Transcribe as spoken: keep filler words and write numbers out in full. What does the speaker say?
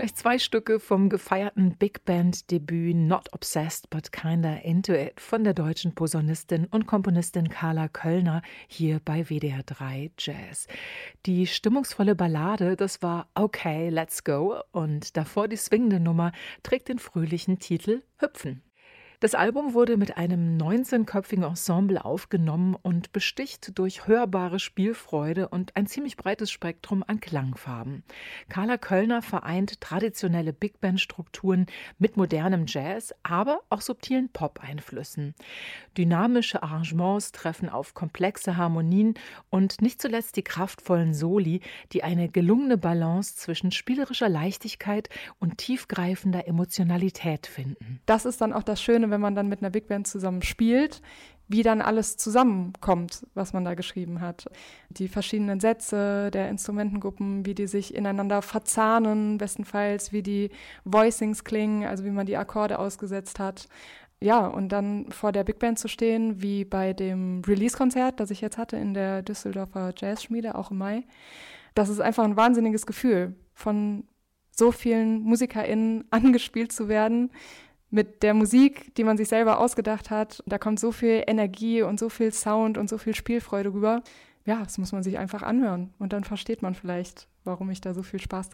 Gleich zwei Stücke vom gefeierten Big Band-Debüt Not Obsessed but Kinda Into It von der deutschen Posaunistin und Komponistin Carla Köllner hier bei W D R drei Jazz. Die stimmungsvolle Ballade, das war Okay, Let's Go, und davor die swingende Nummer trägt den fröhlichen Titel Hüpfen. Das Album wurde mit einem neunzehnköpfigen Ensemble aufgenommen und besticht durch hörbare Spielfreude und ein ziemlich breites Spektrum an Klangfarben. Carla Köllner vereint traditionelle Big-Band-Strukturen mit modernem Jazz, aber auch subtilen Pop-Einflüssen. Dynamische Arrangements treffen auf komplexe Harmonien und nicht zuletzt die kraftvollen Soli, die eine gelungene Balance zwischen spielerischer Leichtigkeit und tiefgreifender Emotionalität finden. Das ist dann auch das Schöne, wenn man dann mit einer Big Band zusammen spielt, wie dann alles zusammenkommt, was man da geschrieben hat. Die verschiedenen Sätze der Instrumentengruppen, wie die sich ineinander verzahnen, bestenfalls, wie die Voicings klingen, also wie man die Akkorde ausgesetzt hat. Ja, und dann vor der Big Band zu stehen, wie bei dem Release-Konzert, das ich jetzt hatte in der Düsseldorfer Jazzschmiede, auch im Mai. Das ist einfach ein wahnsinniges Gefühl, von so vielen MusikerInnen angespielt zu werden, mit der Musik, die man sich selber ausgedacht hat. Da kommt so viel Energie und so viel Sound und so viel Spielfreude rüber. Ja, das muss man sich einfach anhören. Und dann versteht man vielleicht, warum ich da so viel Spaß dran habe.